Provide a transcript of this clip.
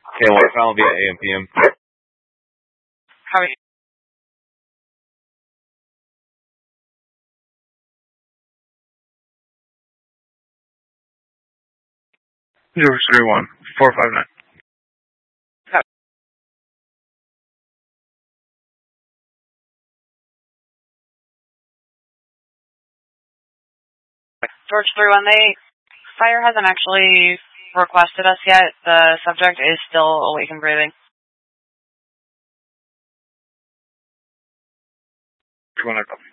K1 final via AM PM. How are you? Zero 31 459. George 3-1, Fire hasn't actually requested us yet. The subject is still awake and breathing. 200 copy.